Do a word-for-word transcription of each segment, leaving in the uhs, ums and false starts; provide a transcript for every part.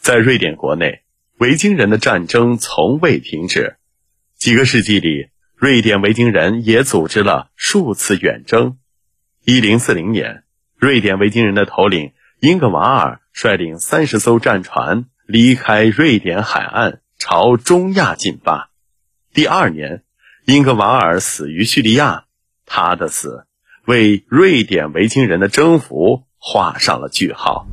在瑞典国内，维京人的战争从未停止。几个世纪里，瑞典维京人也组织了数次远征。一零四零年，瑞典维京人的头领英格瓦尔率领三十艘战船离开瑞典海岸，朝中亚进发。第二年，英格瓦尔死于叙利亚，他的死为瑞典维京人的征服画上了句号。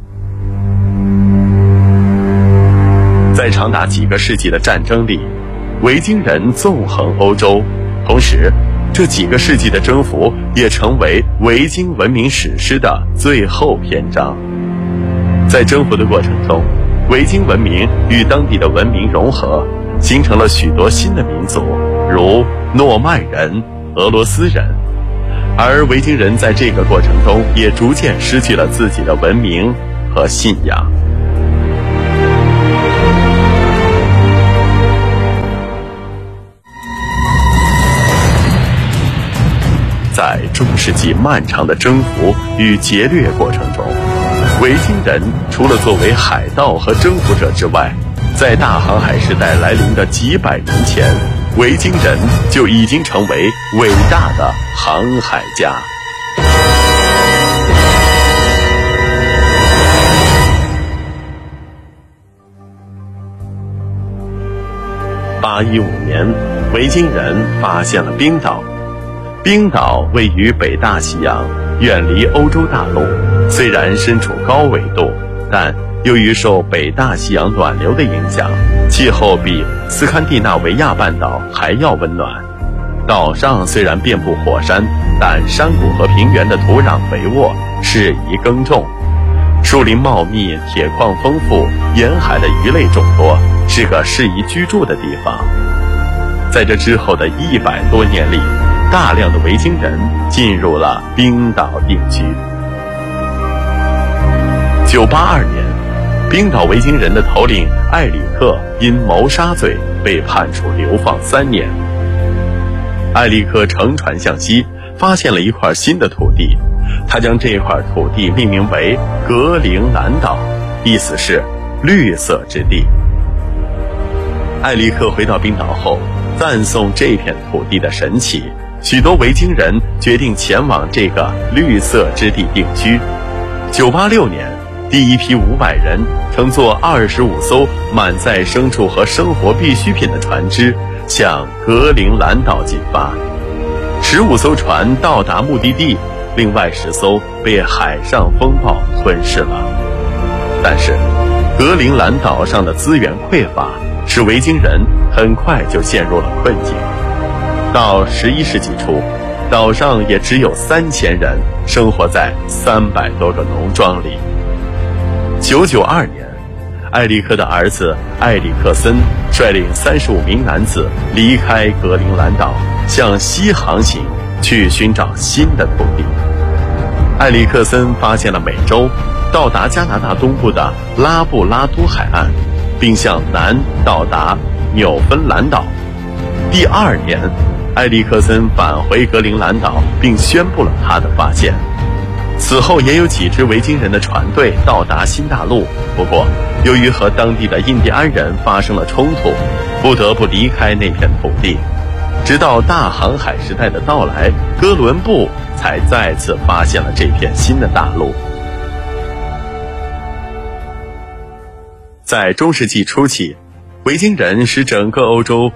在长达几个世纪的战争里，维京人纵横欧洲，同时这几个世纪的征服也成为维京文明史诗的最后篇章。在征服的过程中，维京文明与当地的文明融合，形成了许多新的民族，如诺曼人、俄罗斯人。而维京人在这个过程中也逐渐失去了自己的文明和信仰。在中世纪漫长的征服与劫掠过程中，维京人除了作为海盗和征服者之外，在大航海时代来临的几百年前，维京人就已经成为伟大的航海家。八一五年，维京人发现了冰岛。冰岛位于北大西洋，远离欧洲大陆，虽然身处高纬度，但由于受北大西洋暖流的影响，气候比斯堪的纳维亚半岛还要温暖。岛上虽然遍布火山，但山谷和平原的土壤肥沃，适宜耕种。树林茂密，铁矿丰富，沿海的鱼类众多，是个适宜居住的地方。在这之后的一百多年里，大量的维京人进入了冰岛定居。九八二年，冰岛维京人的头领艾里克因谋杀罪被判处流放三年。艾里克乘船向西，发现了一块新的土地，他将这块土地命名为格陵兰岛，意思是绿色之地。艾里克回到冰岛后，赞颂这片土地的神奇，许多维京人决定前往这个绿色之地定居。九八六年，第一批五百人乘坐二十五艘满载牲畜和生活必需品的船只，向格陵兰岛进发。十五艘船到达目的地，另外十艘被海上风暴吞噬了。但是，格陵兰岛上的资源匮乏，使维京人很快就陷入了困境。到十一世纪初，岛上也只有三千人生活在三百多个农庄里。九九二年，艾里克的儿子艾里克森率领三十五名男子离开格陵兰岛，向西航行，去寻找新的土地。艾里克森发现了美洲，到达加拿大东部的拉布拉多海岸，并向南到达纽芬兰岛。第二年，艾利克森返回格陵兰岛，并宣布了他的发现。此后也有几支维京人的船队到达新大陆，不过由于和当地的印第安人发生了冲突，不得不离开那片土地。直到大航海时代的到来，哥伦布才再次发现了这片新的大陆。在中世纪初期，维京人使整个欧洲